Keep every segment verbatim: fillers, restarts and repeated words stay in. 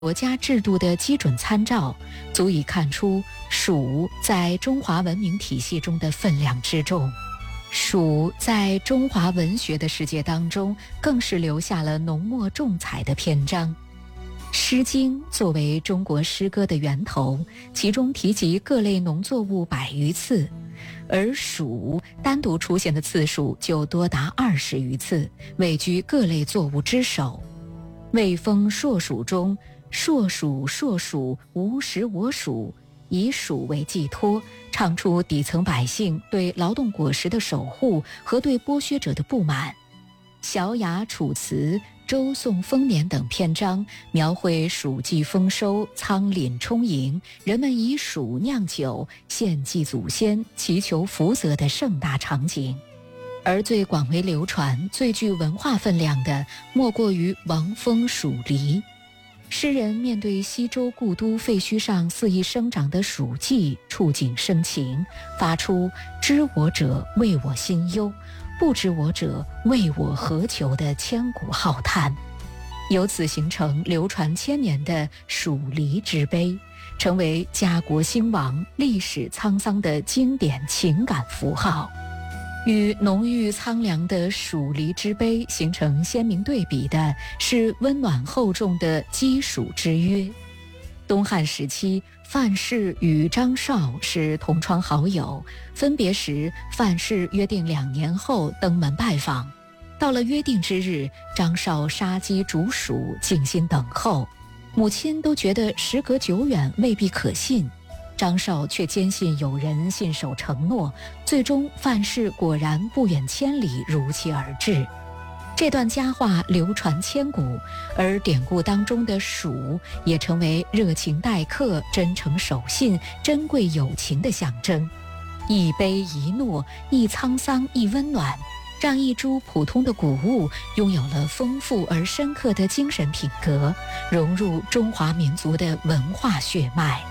国家制度的基准参照，足以看出蜀在中华文明体系中的分量之重。蜀在中华文学的世界当中，更是留下了浓墨重彩的篇章。《诗经》作为中国诗歌的源头，其中提及各类农作物百余次，而蜀单独出现的次数就多达二十余次，位居各类作物之首。魏风硕蜀中，硕蜀硕蜀，无食我黍，以黍为寄托，唱出底层百姓对劳动果实的守护和对剥削者的不满。小雅、楚辞、周宋丰年等篇章描绘黍季丰收，仓廪充盈，人们以黍酿酒，献祭祖先，祈求福泽的盛大场景。而最广为流传、最具文化分量的，莫过于王风黍离。诗人面对西周故都废墟上肆意生长的黍稷，触景生情，发出知我者为我心忧，不知我者为我何求的千古浩叹，由此形成流传千年的黍离之悲，成为家国兴亡、历史沧桑的经典情感符号。与浓郁苍凉的黍离之悲形成鲜明对比的是温暖厚重的积黍之约。东汉时期，范氏与张绍是同窗好友，分别时范氏约定两年后登门拜访。到了约定之日，张绍杀鸡煮黍，静心等候。母亲都觉得时隔久远，未必可信。张绍却坚信有人信守承诺，最终范氏果然不远千里如期而至。这段佳话流传千古，而典故当中的黍也成为热情待客、真诚守信、珍贵友情的象征。一悲一诺，一沧桑一温暖，让一株普通的谷物拥有了丰富而深刻的精神品格，融入中华民族的文化血脉。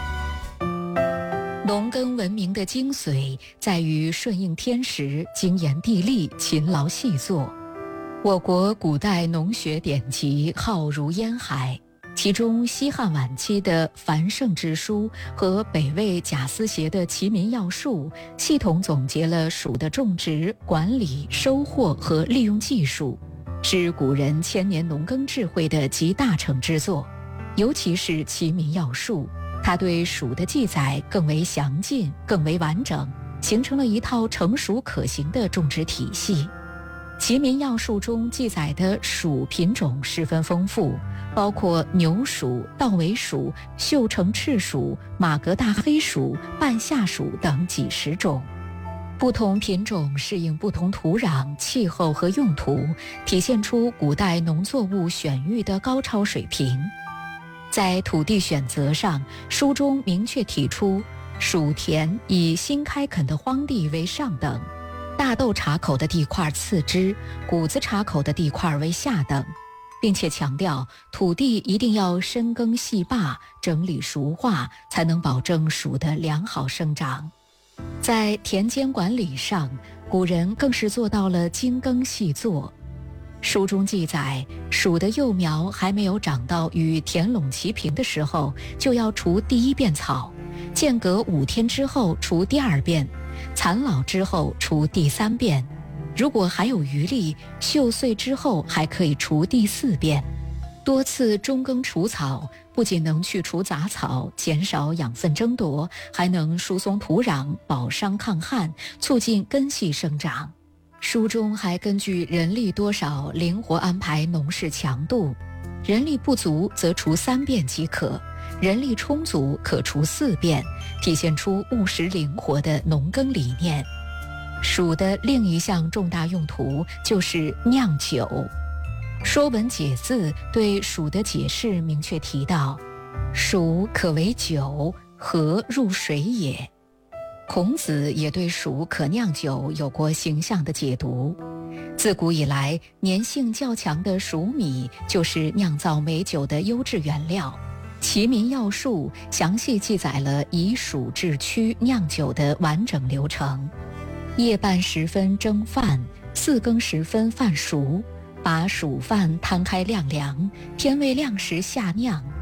农耕文明的精髓在于顺应天时、精研地利、勤劳细作。我国古代农学典籍浩如烟海，其中西汉晚期的《繁盛之书》和北魏贾思勰的《齐民要术》系统总结了黍的种植、管理、收获和利用技术，是古人千年农耕智慧的集大成之作。尤其是《齐民要术》，它对黍的记载更为详尽、更为完整，形成了一套成熟可行的种植体系。《齐民要术》中记载的黍品种十分丰富，包括牛黍、稻尾黍、绣城赤黍、马格大黑黍、半夏黍等几十种。不同品种适应不同土壤、气候和用途，体现出古代农作物选育的高超水平。在土地选择上，书中明确提出，黍田以新开垦的荒地为上等，大豆茬口的地块次之，谷子茬口的地块为下等，并且强调土地一定要深耕细坝，整理熟化，才能保证黍的良好生长。在田间管理上，古人更是做到了精耕细作。书中记载，黍的幼苗还没有长到与田垄齐平的时候，就要除第一遍草，间隔五天之后除第二遍，残老之后除第三遍，如果还有余力，锈碎之后还可以除第四遍。多次中耕除草，不仅能去除杂草，减少养分争夺，还能疏松土壤，保墒抗旱，促进根系生长。书中还根据人力多少灵活安排农事强度，人力不足则除三遍即可，人力充足可除四遍，体现出务实灵活的农耕理念。黍的另一项重大用途就是酿酒。《说文解字》对黍的解释明确提到，黍可为酒，何入水也。孔子也对黍可酿酒有过形象的解读。自古以来，粘性较强的黍米就是酿造美酒的优质原料。《齐民要术》详细记载了以黍制曲酿酒的完整流程。夜半时分蒸饭，四更时分饭熟，把黍饭摊开晾凉，天未亮时下酿，